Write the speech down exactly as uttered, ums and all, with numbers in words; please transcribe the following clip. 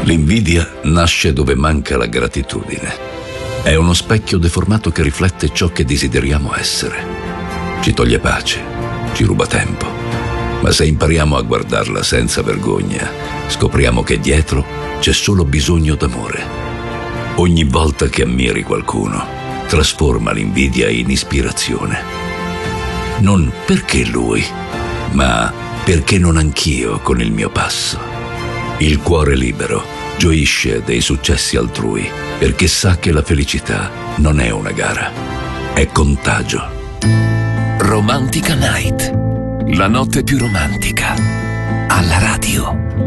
L'invidia nasce dove manca la gratitudine. È uno specchio deformato che riflette ciò che desideriamo essere. Ci toglie pace, ci ruba tempo. Ma se impariamo a guardarla senza vergogna, scopriamo che dietro c'è solo bisogno d'amore. Ogni volta che ammiri qualcuno, trasforma l'invidia in ispirazione. Non perché lui, ma perché non anch'io con il mio passo. Il cuore libero gioisce dei successi altrui, perché sa che la felicità non è una gara, è contagio. Romantica Night, la notte più romantica, alla radio.